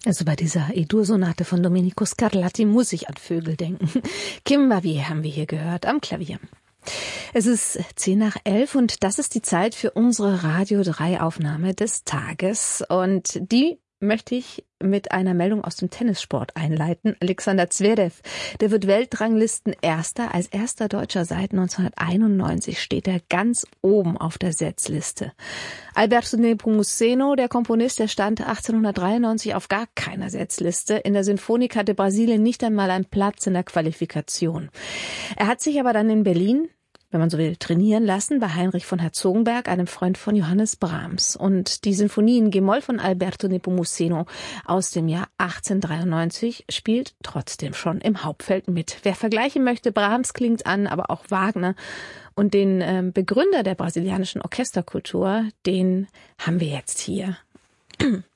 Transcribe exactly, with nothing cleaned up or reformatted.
Also bei dieser E-Dur-Sonate von Domenico Scarlatti muss ich an Vögel denken. Kim Bavier haben wir hier gehört am Klavier. Es ist zehn nach elf und das ist die Zeit für unsere Radio drei Aufnahme des Tages. Und die möchte ich mit einer Meldung aus dem Tennissport einleiten. Alexander Zverev, der wird Weltranglisten-Erster. Als erster Deutscher seit neunzehnhunderteinundneunzig steht er ganz oben auf der Setzliste. Alberto Nepomuceno, der Komponist, der stand achtzehnhundertdreiundneunzig auf gar keiner Setzliste. In der Sinfonik hatte Brasilien nicht einmal einen Platz in der Qualifikation. Er hat sich aber dann in Berlin, wenn man so will, trainieren lassen bei Heinrich von Herzogenberg, einem Freund von Johannes Brahms. Und die Sinfonie in G-Moll von Alberto Nepomuceno aus dem Jahr achtzehnhundertdreiundneunzig spielt trotzdem schon im Hauptfeld mit. Wer vergleichen möchte, Brahms klingt an, aber auch Wagner. Und den äh, Begründer der brasilianischen Orchesterkultur, den haben wir jetzt hier.